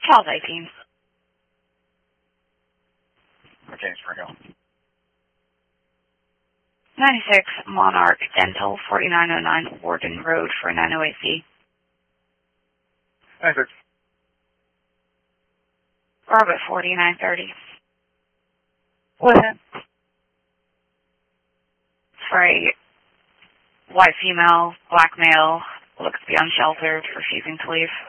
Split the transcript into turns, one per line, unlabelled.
Charles 18.
Okay, Spring Hill.
96 Monarch Dental, 4909 Warden Road for 908C.
96.
Bravo 4930.
What happened?
For a white female, black male, looks to be unsheltered, refusing to leave.